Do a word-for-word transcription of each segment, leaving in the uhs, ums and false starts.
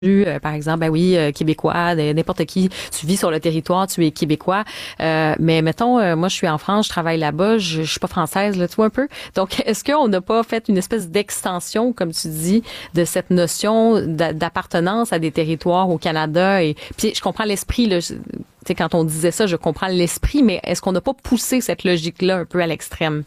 Euh, par exemple, ben oui, euh, québécois, n'importe qui, tu vis sur le territoire, tu es québécois. Euh, mais mettons, euh, moi, je suis en France, je travaille là-bas, je, je suis pas française, là, tu vois un peu. Donc, est-ce qu'on n'a pas fait une espèce d'extension, comme tu dis, de cette notion d'appartenance à des territoires au Canada? Et puis, je comprends l'esprit, là. Tu sais, quand on disait ça, je comprends l'esprit, mais est-ce qu'on n'a pas poussé cette logique-là un peu à l'extrême?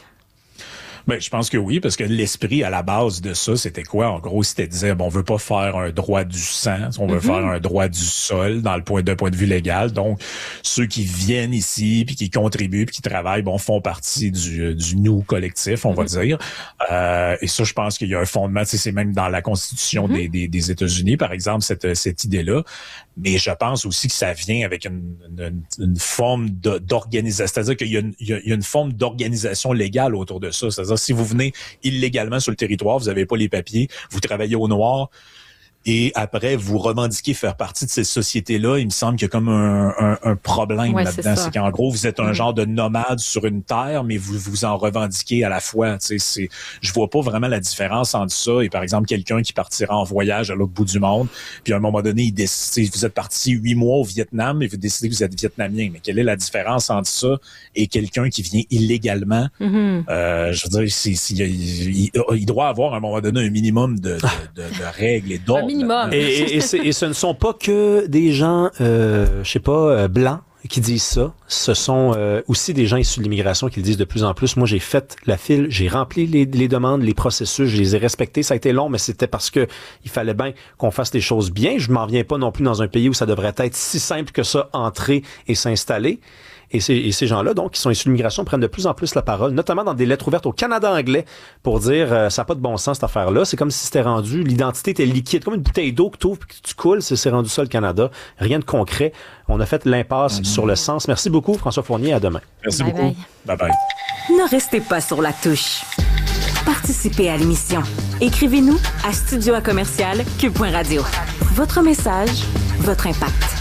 Ben, je pense que oui, parce que l'esprit à la base de ça, c'était quoi? En gros, c'était de dire, bon, on veut pas faire un droit du sang, on veut mm-hmm. faire un droit du sol dans le point d'un point de vue légal. Donc, ceux qui viennent ici, puis qui contribuent, puis qui travaillent, bon, font partie du, du nous collectif, on mm-hmm. va dire. Euh, et ça, je pense qu'il y a un fondement, tu sais, c'est même dans la Constitution mm-hmm. des, des, des États-Unis, par exemple, cette, cette idée-là. Mais je pense aussi que ça vient avec une, une, une forme de, d'organisation. C'est-à-dire qu'il y a, une, il y a une forme d'organisation légale autour de ça. C'est-à-dire si vous venez illégalement sur le territoire, vous n'avez pas les papiers, vous travaillez au noir, et après, vous revendiquez faire partie de ces sociétés-là, il me semble qu'il y a comme un, un, un problème ouais, là-dedans. C'est, c'est qu'en gros, vous êtes un mmh. genre de nomade sur une terre, mais vous vous en revendiquez à la fois. Tu sais, c'est, je vois pas vraiment la différence entre ça et, par exemple, quelqu'un qui partira en voyage à l'autre bout du monde, puis à un moment donné, il décide, vous êtes parti huit mois au Vietnam et vous décidez que vous êtes vietnamien. Mais quelle est la différence entre ça et quelqu'un qui vient illégalement? Mmh. Euh, je veux dire, c'est, c'est, il, il, il doit avoir à un moment donné un minimum de, de, de, de règles et d'ordres. Et, et, et, et ce ne sont pas que des gens, euh, je sais pas, euh, blancs qui disent ça. Ce sont euh, aussi des gens issus de l'immigration qui le disent de plus en plus. Moi, j'ai fait la file, j'ai rempli les, les demandes, les processus, je les ai respectés. Ça a été long, mais c'était parce que il fallait bien qu'on fasse les choses bien. Je m'en viens pas non plus dans un pays où ça devrait être si simple que ça, entrer et s'installer. Et ces, et ces gens-là, donc, qui sont issus de l'immigration, prennent de plus en plus la parole, notamment dans des lettres ouvertes au Canada anglais, pour dire euh, ça n'a pas de bon sens, cette affaire-là. C'est comme si c'était rendu, l'identité était liquide, comme une bouteille d'eau que tu ouvres et que tu coules, c'est, c'est rendu ça, le Canada. Rien de concret. On a fait l'impasse mmh. sur le sens. Merci beaucoup, François Fournier. À demain. Merci bye beaucoup. Bye. Bye bye. Ne restez pas sur la touche. Participez à l'émission. Écrivez-nous à studio à commercial cube point radio. Votre message, votre impact.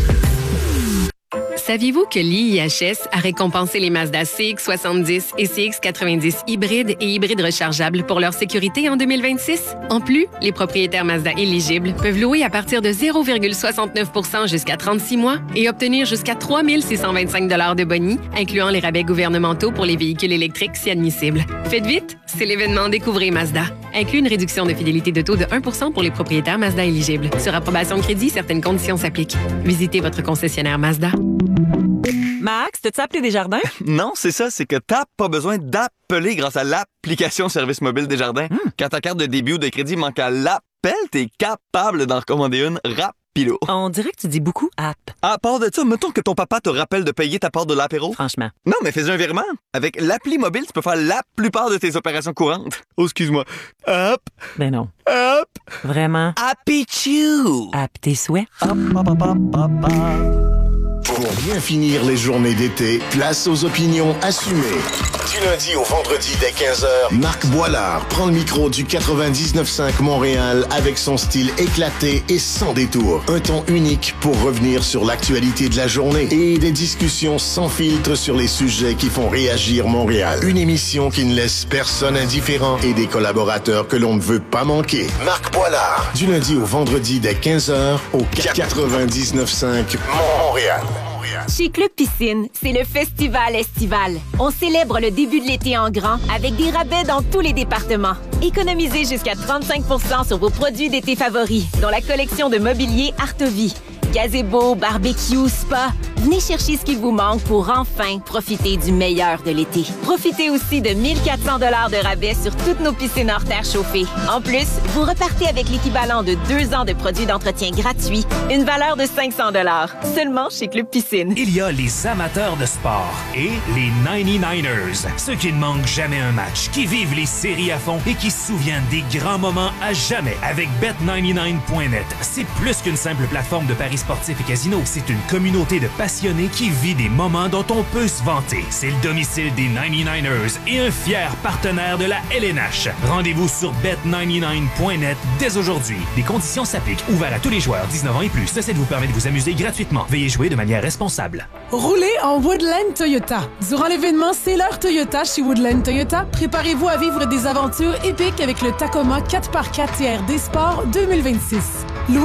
Saviez-vous que l'I I H S a récompensé les Mazda C X soixante-dix et C X quatre-vingt-dix hybrides et hybrides rechargeables pour leur sécurité en deux mille vingt-six? En plus, les propriétaires Mazda éligibles peuvent louer à partir de zéro virgule soixante-neuf pour cent jusqu'à trente-six mois et obtenir jusqu'à trois mille six cent vingt-cinq dollars de boni, incluant les rabais gouvernementaux pour les véhicules électriques si admissibles. Faites vite, c'est l'événement Découvrez Mazda. Inclut une réduction de fidélité de taux de un pour cent pour les propriétaires Mazda éligibles. Sur approbation de crédit, certaines conditions s'appliquent. Visitez votre concessionnaire Mazda. Max, t'as-tu appelé Desjardins? Non, c'est ça, c'est que t'as pas besoin d'appeler grâce à l'application Service mobile Desjardins. Mm. Quand ta carte de débit ou de crédit manque à l'appel, t'es capable d'en recommander une rapido. On dirait que tu dis beaucoup app. À part de ça, mettons que ton papa te rappelle de payer ta part de l'apéro. Franchement. Non, mais fais un virement. Avec l'appli mobile, tu peux faire la plupart de tes opérations courantes. Oh, excuse-moi. Hop. Ben non. Hop. Vraiment. Happy-choo. App tes souhaits. Hop, hop, hop, hop, hop, hop. Pour bien finir les journées d'été, place aux opinions assumées. Du lundi au vendredi dès quinze heures, Marc Boilard prend le micro du quatre-vingt-dix-neuf cinq Montréal avec son style éclaté et sans détour. Un ton unique pour revenir sur l'actualité de la journée et des discussions sans filtre sur les sujets qui font réagir Montréal. Une émission qui ne laisse personne indifférent et des collaborateurs que l'on ne veut pas manquer. Marc Boilard, du lundi au vendredi dès quinze heures au quatre-vingt-dix-neuf cinq Montréal. Chez Club Piscine, c'est le festival estival. On célèbre le début de l'été en grand avec des rabais dans tous les départements. Économisez jusqu'à trente-cinq pour cent sur vos produits d'été favoris, dont la collection de mobilier Artovie. Gazebo, barbecue, spa. Venez chercher ce qu'il vous manque pour enfin profiter du meilleur de l'été. Profitez aussi de mille quatre cents dollars de rabais sur toutes nos piscines hors terre chauffées. En plus, vous repartez avec l'équivalent de deux ans de produits d'entretien gratuits, une valeur de cinq cents dollars. Seulement chez Club Piscine. Il y a les amateurs de sport et les ninety-niners. Ceux qui ne manquent jamais un match, qui vivent les séries à fond et qui se souviennent des grands moments à jamais. Avec bet ninety-nine point net, c'est plus qu'une simple plateforme de paris sportifs et casinos. C'est une communauté de passionnés qui vit des moments dont on peut se vanter. C'est le domicile des ninety-niners et un fier partenaire de la L N H. Rendez-vous sur bet ninety-nine point net dès aujourd'hui. Des conditions s'appliquent. Ouvert à tous les joueurs dix-neuf ans et plus. Ceci vous permet de vous amuser gratuitement. Veuillez jouer de manière responsable. Roulez en Woodland Toyota. Durant l'événement C'est l'heure Toyota chez Woodland Toyota, préparez-vous à vivre des aventures épiques avec le Tacoma quatre par quatre T R D Sport deux mille vingt-six.